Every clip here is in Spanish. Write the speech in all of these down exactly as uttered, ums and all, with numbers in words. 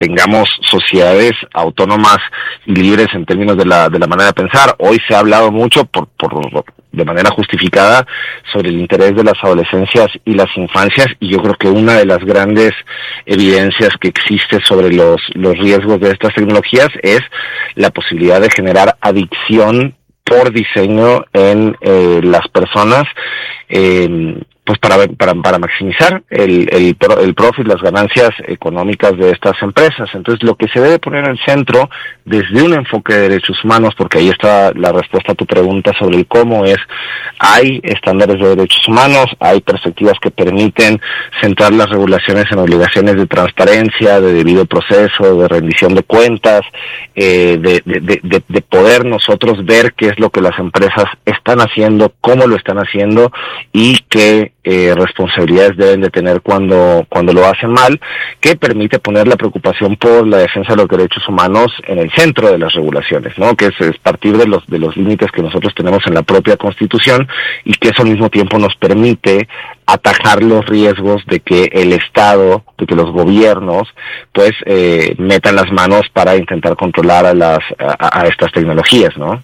tengamos sociedades autónomas y libres en términos de la de la manera de pensar. Hoy se ha hablado mucho por por de manera justificada sobre el interés de las adolescencias y las infancias, y yo creo que una de las grandes evidencias que existe sobre los los riesgos de estas tecnologías es la posibilidad de generar adicción por diseño en eh, las personas, eh, pues para para para maximizar el el el profit, las ganancias económicas de estas empresas. Entonces, lo que se debe poner en el centro desde un enfoque de derechos humanos, porque ahí está la respuesta a tu pregunta sobre el cómo, es: hay estándares de derechos humanos, hay perspectivas que permiten centrar las regulaciones en obligaciones de transparencia, de debido proceso, de rendición de cuentas, eh, de, de, de, de poder nosotros ver qué es lo que las empresas están haciendo, cómo lo están haciendo y qué eh, responsabilidades deben de tener cuando cuando lo hacen mal, que permite poner la preocupación por la defensa de los derechos humanos en el centro de las regulaciones, ¿no? Que es, es partir de los de los límites que nosotros tenemos en la propia Constitución, y que eso al mismo tiempo nos permite atajar los riesgos de que el Estado, de que los gobiernos, pues eh, metan las manos para intentar controlar a las a, a estas tecnologías, ¿no?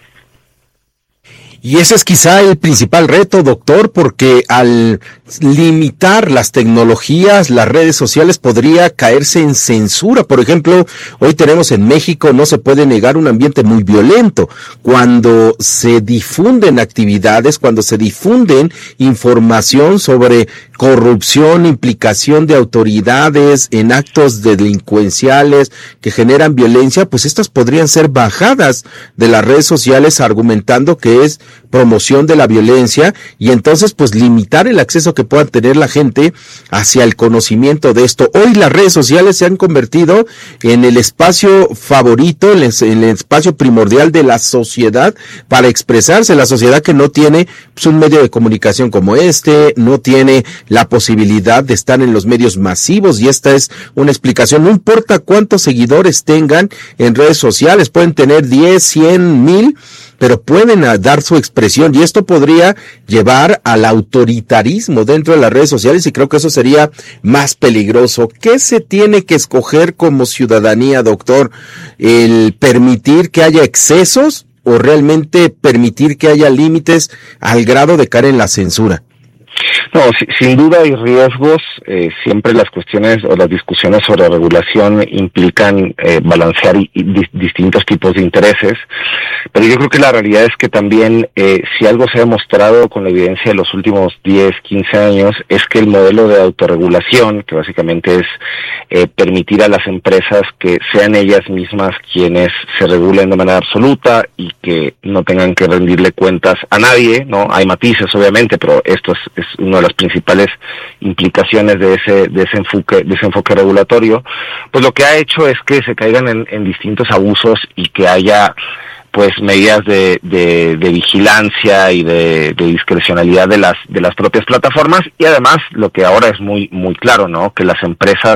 Y ese es quizá el principal reto, doctor, porque al limitar las tecnologías, las redes sociales, podría caerse en censura. Por ejemplo, hoy tenemos en México, no se puede negar, un ambiente muy violento. Cuando se difunden actividades, cuando se difunden información sobre corrupción, implicación de autoridades en actos delincuenciales que generan violencia, pues estas podrían ser bajadas de las redes sociales argumentando que es promoción de la violencia, y entonces pues limitar el acceso que pueda tener la gente hacia el conocimiento de esto. Hoy las redes sociales se han convertido en el espacio favorito, en el, en el espacio primordial de la sociedad para expresarse, la sociedad que no tiene pues, un medio de comunicación como este, no tiene la posibilidad de estar en los medios masivos, y esta es una explicación. No importa cuántos seguidores tengan en redes sociales, pueden tener diez, cien, mil, pero pueden dar su expresión, y esto podría llevar al autoritarismo dentro de las redes sociales, y creo que eso sería más peligroso. ¿Qué se tiene que escoger como ciudadanía, doctor? ¿El permitir que haya excesos o realmente permitir que haya límites al grado de caer en la censura? No, si, sin duda hay riesgos. Eh, siempre las cuestiones o las discusiones sobre regulación implican eh, balancear y, y di, distintos tipos de intereses, pero yo creo que la realidad es que también eh, si algo se ha demostrado con la evidencia de los últimos diez, quince años, es que el modelo de autorregulación, que básicamente es eh, permitir a las empresas que sean ellas mismas quienes se regulen de manera absoluta y que no tengan que rendirle cuentas a nadie, ¿no? Hay matices obviamente, pero esto es, es una de las principales implicaciones de ese de ese enfoque de ese enfoque regulatorio. Pues lo que ha hecho es que se caigan en, en distintos abusos y que haya pues medidas de, de, de vigilancia y de, de discrecionalidad de las de las propias plataformas, y además lo que ahora es muy muy claro, ¿no? Que las empresas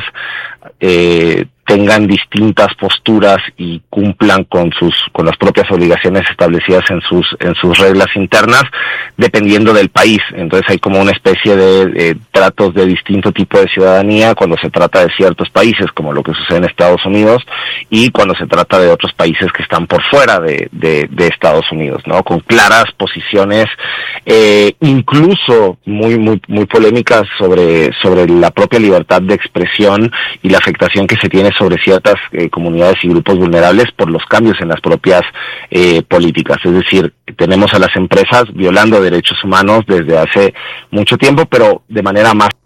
eh, tengan distintas posturas y cumplan con sus con las propias obligaciones establecidas en sus en sus reglas internas, dependiendo del país. Entonces hay como una especie de eh, tratos de distinto tipo de ciudadanía cuando se trata de ciertos países, como lo que sucede en Estados Unidos, y cuando se trata de otros países que están por fuera de de, de Estados Unidos, ¿no? Con claras posiciones, eh, incluso muy muy muy polémicas sobre sobre la propia libertad de expresión y la afectación que se tiene sobre ciertas eh, comunidades y grupos vulnerables por los cambios en las propias eh, políticas. Es decir, tenemos a las empresas violando derechos humanos desde hace mucho tiempo, pero de manera más